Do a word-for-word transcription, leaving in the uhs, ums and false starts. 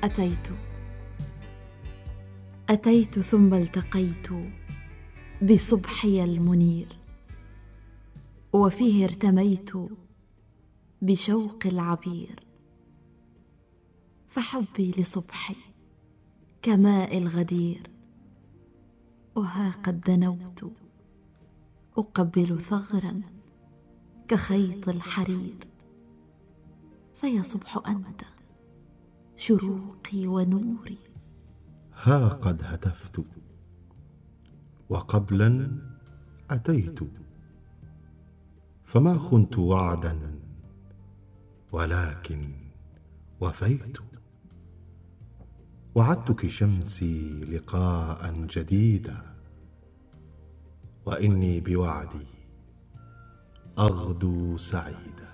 أتيت أتيت ثم التقيت بصبحي المنير، وفيه ارتميت بشوق العبير، فحبي لصبحي كماء الغدير، وها قد دنوت أقبل ثغرا كخيط الحرير، فيا صبح أنت شروقي ونوري. ها قد هتفت وقبلا أتيت، فما خنت وعدا ولكن وفيت، وعدتك شمسي لقاء جديدا، وإني بوعدي أغدو سعيدا.